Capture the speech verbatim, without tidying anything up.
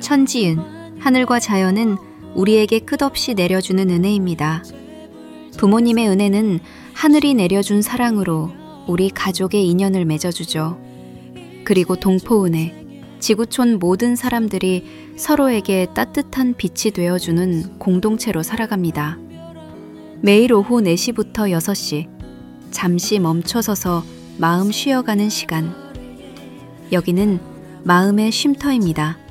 천지은, 하늘과 자연은 우리에게 끝없이 내려주는 은혜입니다. 부모님의 은혜는 하늘이 내려준 사랑으로 우리 가족의 인연을 맺어주죠. 그리고 동포은혜, 지구촌 모든 사람들이 서로에게 따뜻한 빛이 되어주는 공동체로 살아갑니다. 매일 오후 네 시부터 여섯 시, 잠시 멈춰서서 마음 쉬어가는 시간. 여기는 마음의 쉼터입니다.